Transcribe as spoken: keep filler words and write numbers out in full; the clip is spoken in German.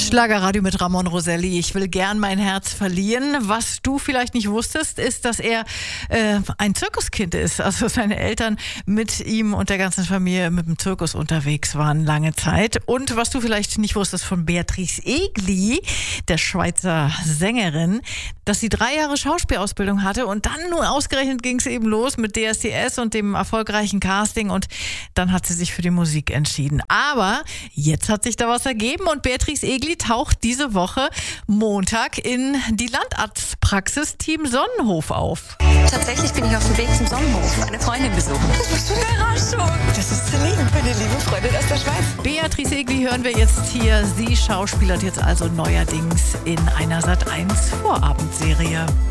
Schlagerradio mit Ramon Roselli. Ich will gern mein Herz verlieren. Was du vielleicht nicht wusstest, ist, dass er äh, ein Zirkuskind ist. Also seine Eltern mit ihm und der ganzen Familie mit dem Zirkus unterwegs waren lange Zeit. Und was du vielleicht nicht wusstest von Beatrice Egli, der Schweizer Sängerin, dass sie drei Jahre Schauspielausbildung hatte und dann nur ausgerechnet ging es eben los mit D S D S und dem erfolgreichen Casting und dann hat sie sich für die Musik entschieden. Aber jetzt hat sich da was ergeben und Beatrice Egli taucht diese Woche Montag in die Landarztpraxis Team Sonnenhof auf. Tatsächlich bin ich auf dem Weg zum Sonnenhof, eine Freundin besuchen. Das ist eine Überraschung. Das ist Celine, meine liebe Freundin aus der Schweiz. Beatrice Egli hören wir jetzt hier. Sie schauspielert jetzt also neuerdings in einer Sat eins Vorabendserie.